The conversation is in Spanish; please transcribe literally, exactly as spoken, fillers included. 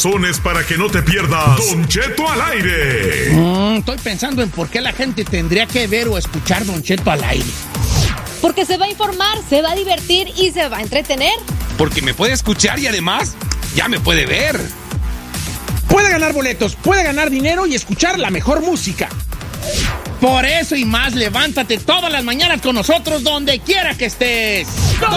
razones para que no te pierdas Don Cheto al aire. Mm, estoy pensando en por qué la gente tendría que ver o escuchar Don Cheto al aire. Porque se va a informar, se va a divertir y se va a entretener. Porque me puede escuchar y además ya me puede ver. Puede ganar boletos, puede ganar dinero y escuchar la mejor música. Por eso y más, levántate todas las mañanas con nosotros donde quiera que estés.